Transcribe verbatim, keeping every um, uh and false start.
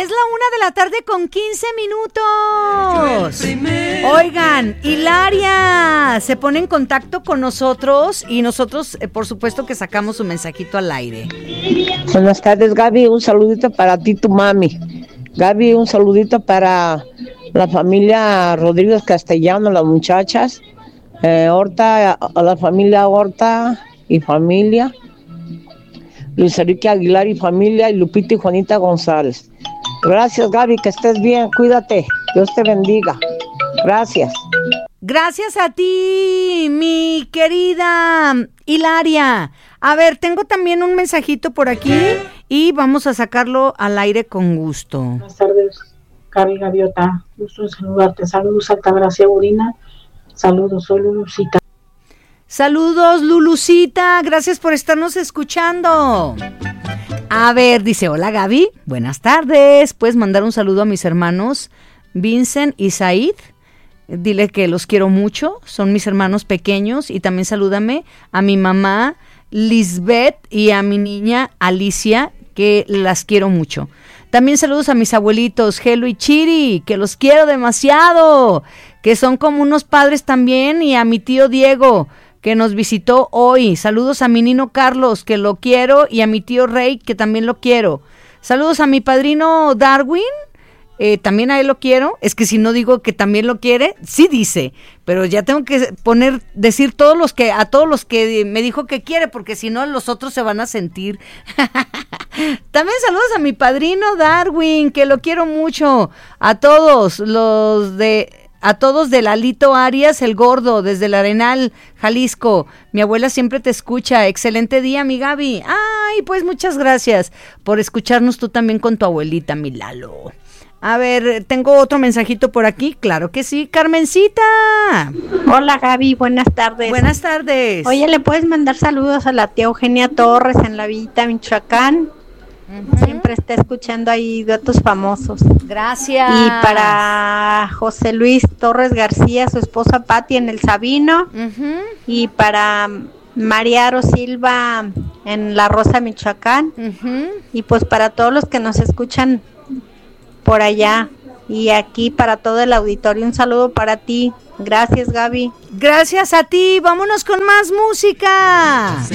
Es la una de la tarde con quince minutos. Oigan, Hilaria se pone en contacto con nosotros y nosotros, eh, por supuesto, que sacamos su mensajito al aire. Buenas tardes, Gaby. Un saludito para ti, tu mami. Gaby, un saludito para la familia Rodríguez Castellano, las muchachas. Eh, Horta, a la familia Horta y familia. Luis Enrique Aguilar y familia, y Lupita y Juanita González. Gracias, Gaby, que estés bien, cuídate, Dios te bendiga. Gracias. Gracias a ti, mi querida Hilaria. A ver, tengo también un mensajito por aquí y vamos a sacarlo al aire con gusto. Buenas tardes, Gaby Gaviota, gusto en saludarte. Saludos, Altagracia Burina. Saludos, soy Lulucita. Saludos, Lulucita, gracias por estarnos escuchando. A ver, dice, hola Gaby, buenas tardes. Puedes mandar un saludo a mis hermanos Vincent y Said. Dile que los quiero mucho, son mis hermanos pequeños. Y también salúdame a mi mamá Lisbeth y a mi niña Alicia, que las quiero mucho. También saludos a mis abuelitos Gelo y Chiri, que los quiero demasiado, que son como unos padres también, y a mi tío Diego, que nos visitó hoy. Saludos a mi nino Carlos, que lo quiero, y a mi tío Rey, que también lo quiero. Saludos a mi padrino Darwin, eh, también a él lo quiero. Es que si no digo que también lo quiere, sí dice, pero ya tengo que poner, decir todos los que, a todos los que me dijo que quiere, porque si no los otros se van a sentir. También saludos a mi padrino Darwin, que lo quiero mucho. A todos los de... A todos de Lalito Arias, el gordo, desde el Arenal, Jalisco. Mi abuela siempre te escucha. Excelente día, mi Gaby. Ay, pues muchas gracias por escucharnos tú también con tu abuelita, mi Lalo. A ver, tengo otro mensajito por aquí. Claro que sí, Carmencita. Hola, Gaby, buenas tardes. Buenas tardes. Oye, ¿le puedes mandar saludos a la tía Eugenia Torres en la Villita, Michoacán? Uh-huh. Siempre está escuchando ahí datos famosos. Gracias. Y para José Luis Torres García, su esposa Pati en el Sabino. Uh-huh. Y para Mariaro Silva en La Rosa, Michoacán. Uh-huh. Y pues para todos los que nos escuchan por allá. Y aquí para todo el auditorio, un saludo para ti. Gracias, Gaby. Gracias a ti. Vámonos con más música.